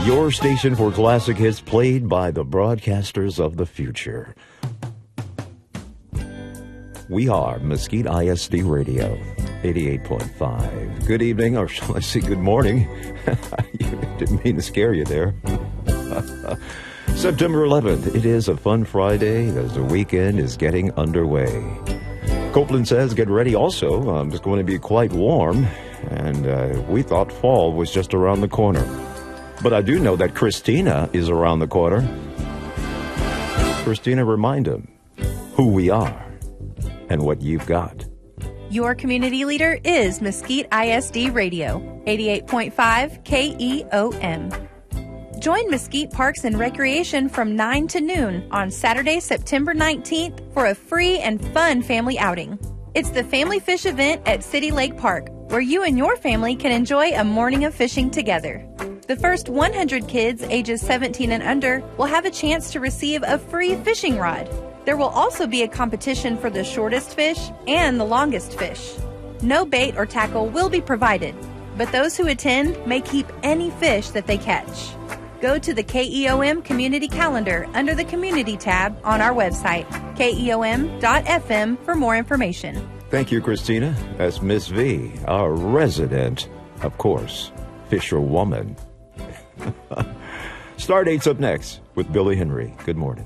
Your station for classic hits played by the broadcasters of the future. We are Mesquite ISD Radio, 88.5. Good evening, or shall I say good morning? Didn't mean to scare you there. September 11th, it is a fun Friday as the weekend is getting underway. Copeland says get ready also. It's going to be quite warm, and we thought fall was just around the corner. But I do know that Christina is around the corner. Christina, remind them who we are and what you've got. Your community leader is Mesquite ISD Radio, 88.5 KEOM. Join Mesquite Parks and Recreation from 9 to noon on Saturday, September 19th for a free and fun family outing. It's the Family Fish event at City Lake Park, where you and your family can enjoy a morning of fishing together. The first 100 kids ages 17 and under will have a chance to receive a free fishing rod. There will also be a competition for the shortest fish and the longest fish. No bait or tackle will be provided, but those who attend may keep any fish that they catch. Go to the KEOM Community Calendar under the Community tab on our website, keom.fm, for more information. Thank you, Christina. That's Miss V, our resident, of course, fisherwoman. Stardate's up next with Billy Henry. Good morning.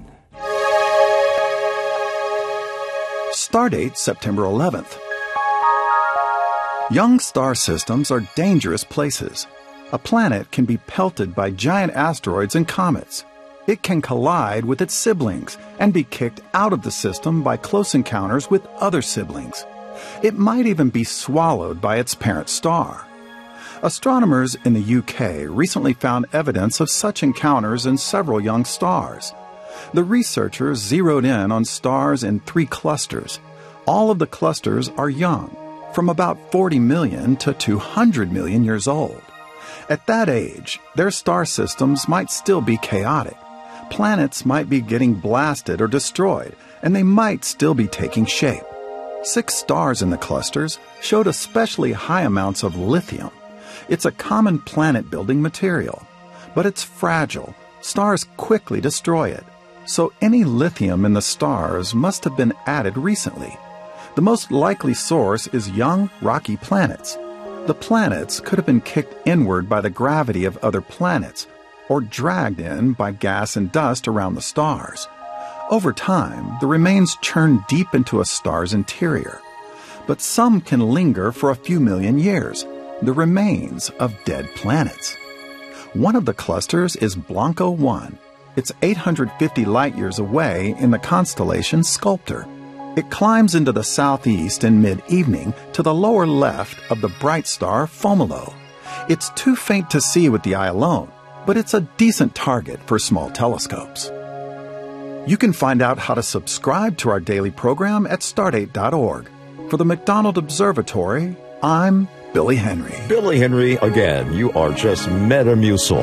Stardate, September 11th. Young star systems are dangerous places. A planet can be pelted by giant asteroids and comets. It can collide with its siblings and be kicked out of the system by close encounters with other siblings. It might even be swallowed by its parent star. Astronomers in the UK recently found evidence of such encounters in several young stars. The researchers zeroed in on stars in 3 clusters. All of the clusters are young, from about 40 million to 200 million years old. At that age, their star systems might still be chaotic. Planets might be getting blasted or destroyed, and they might still be taking shape. 6 stars in the clusters showed especially high amounts of lithium. It's a common planet-building material, but it's fragile. Stars quickly destroy it. So any lithium in the stars must have been added recently. The most likely source is young, rocky planets. The planets could have been kicked inward by the gravity of other planets, or dragged in by gas and dust around the stars. Over time, the remains churn deep into a star's interior. But some can linger for a few million years, the remains of dead planets. One of the clusters is Blanco 1. It's 850 light-years away in the constellation Sculptor. It climbs into the southeast in mid-evening to the lower left of the bright star Fomolo. It's too faint to see with the eye alone, but it's a decent target for small telescopes. You can find out how to subscribe to our daily program at stardate.org. For the McDonald Observatory, I'm Billy Henry. Billy Henry, again, you are just Metamucil.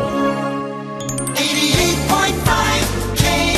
88.5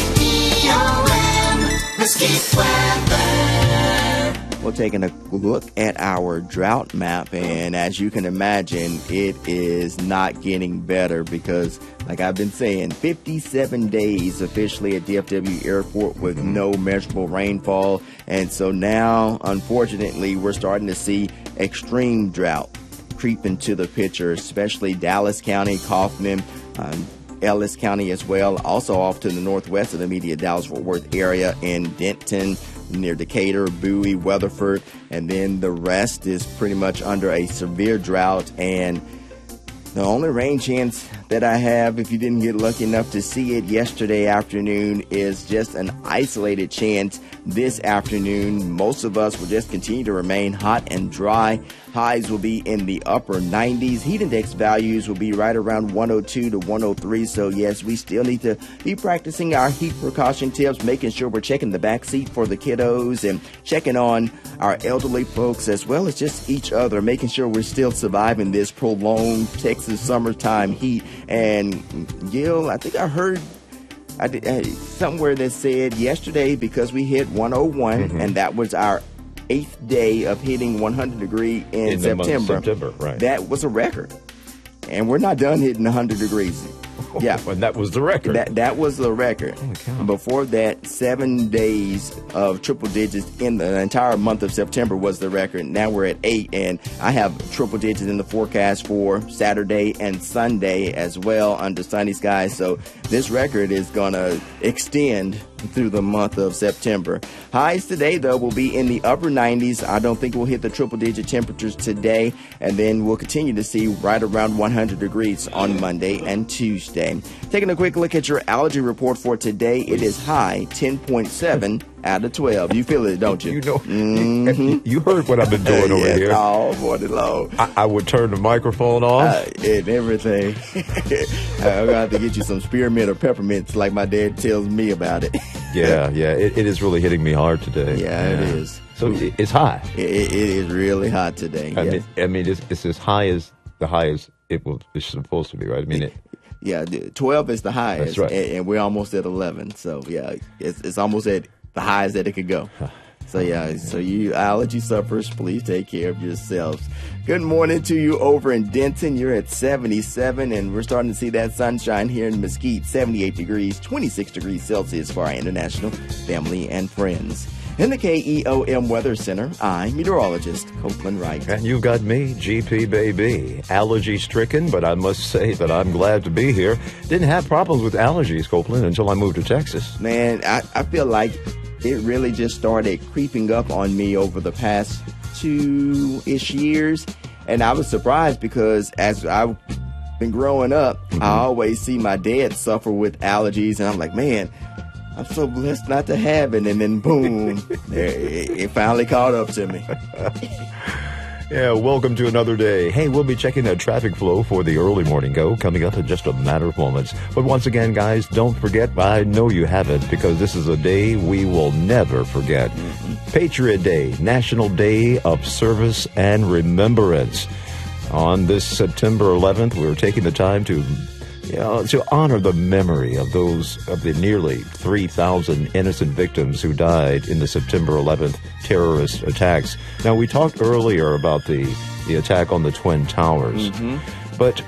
KEOM, Mesquite weather. We're taking a look at our drought map, and as you can imagine, it is not getting better because, like I've been saying, 57 days officially at DFW Airport with no measurable rainfall. And so now, unfortunately, we're starting to see extreme drought creep into the picture, especially Dallas County, Kaufman, Ellis County as well. Also off to the northwest of the immediate Dallas-Fort Worth area in Denton, near Decatur, Bowie, Weatherford, and then the rest is pretty much under a severe drought. And the only rain chance that I have, if you didn't get lucky enough to see it yesterday afternoon, is just an isolated chance this afternoon. Most of us will just continue to remain hot and dry. Highs will be in the upper 90s. Heat index values will be right around 102 to 103. So, yes, we still need to be practicing our heat precaution tips, making sure we're checking the back seat for the kiddos and checking on our elderly folks as well as just each other, making sure we're still surviving this prolonged Texas summertime heat. And, Gil, I think I heard somewhere that said yesterday, because we hit 101, and that was our 8th day of hitting 100 degree in September. Right. That was a record. And we're not done hitting 100 degrees. Yeah. And that was the record. That was the record. Holy cow. Before that, 7 days of triple digits in the entire month of September was the record. Now we're at 8, and I have triple digits in the forecast for Saturday and Sunday as well under sunny skies. So this record is going to extend through the month of September. Highs today, though, will be in the upper 90s. I don't think we'll hit the triple-digit temperatures today, and then we'll continue to see right around 100 degrees on Monday and Tuesday. Taking a quick look at your allergy report for today, it is high 10.7 out of 12. You feel it, don't you? You know, you heard what I've been doing over Yes, here. all morning long. I would turn the microphone off. And everything. I'm going to have to get you some spearmint or peppermints like my dad tells me about it. Yeah. It is really hitting me hard today. Yeah, it is. So it's high. It is really hot today. Yes. I mean, it's as high as the highest it's supposed to be, right? I mean, 12 is the highest. That's right. And we're almost at 11. So, yeah, it's almost at the highest that it could go. So, yeah, so you allergy sufferers, please take care of yourselves. Good morning to you over in Denton. You're at 77, and we're starting to see that sunshine here in Mesquite. 78 degrees, 26 degrees Celsius for our international family and friends. In the KEOM Weather Center, I'm meteorologist Copeland Wright. And you've got me, GP Baby, allergy-stricken, but I must say that I'm glad to be here. Didn't have problems with allergies, Copeland, until I moved to Texas. Man, I feel like it really just started creeping up on me over the past 2-ish years. And I was surprised because as I've been growing up, I always see my dad suffer with allergies. And I'm like, man, I'm so blessed not to have it. And then boom, it finally caught up to me. Yeah, welcome to another day. Hey, we'll be checking that traffic flow for the early morning go coming up in just a matter of moments. But once again, guys, don't forget, I know you haven't, because this is a day we will never forget. Patriot Day, National Day of Service and Remembrance. On this September 11th, we're taking the time to honor the memory of the nearly 3,000 innocent victims who died in the September 11th terrorist attacks. Now, we talked earlier about the attack on the Twin Towers, but,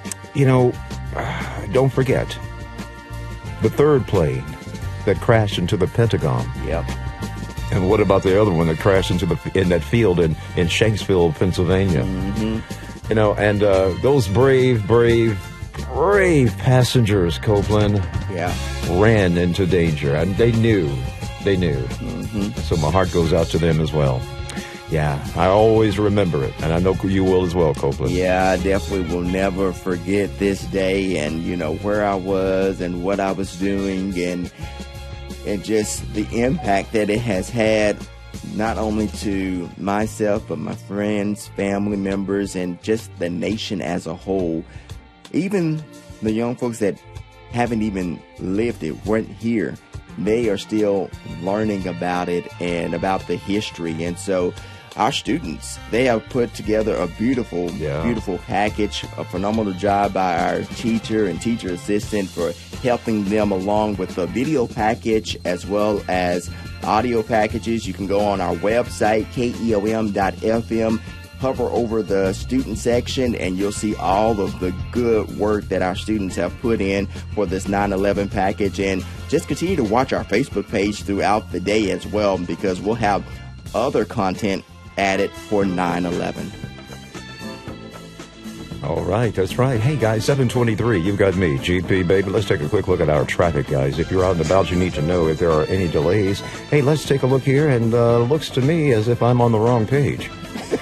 don't forget the third plane that crashed into the Pentagon. Yep. And what about the other one that crashed in that field in Shanksville, Pennsylvania? And those brave passengers, Copeland, ran into danger, and they knew. So my heart goes out to them as well. Yeah, I always remember it, and I know you will as well, Copeland. Yeah, I definitely will never forget this day, and where I was and what I was doing, and just the impact that it has had, not only to myself, but my friends, family members, and just the nation as a whole. Even the young folks that haven't even lived it, weren't here, they are still learning about it and about the history. And so our students, they have put together a beautiful package, a phenomenal job by our teacher and teacher assistant for helping them along with the video package as well as audio packages. You can go on our website, keom.fm. Hover over the student section, and you'll see all of the good work that our students have put in for this 9/11 package. And just continue to watch our Facebook page throughout the day as well, because we'll have other content added for 9/11. All right, that's right. Hey, guys, 7:23, you've got me, GP Baby. Let's take a quick look at our traffic, guys. If you're out and about, you need to know if there are any delays. Hey, let's take a look here, and looks to me as if I'm on the wrong page.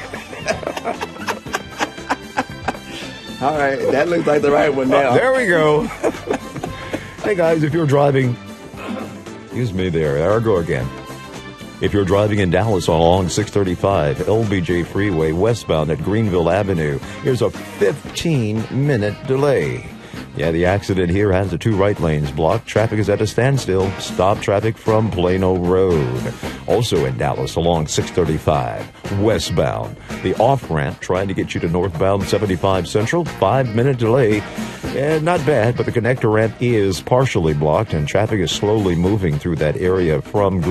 All right, that looks like the right one now. There we go. Hey, guys, if you're driving, excuse me there I go again. If you're driving in Dallas along 635 LBJ Freeway westbound at Greenville Avenue, here's a 15-minute delay. Yeah, the accident here has the 2 right lanes blocked. Traffic is at a standstill. Stop traffic from Plano Road. Also in Dallas along 635 westbound. The off-ramp trying to get you to northbound 75 Central. 5-minute delay. Yeah, not bad, but the connector ramp is partially blocked, and traffic is slowly moving through that area from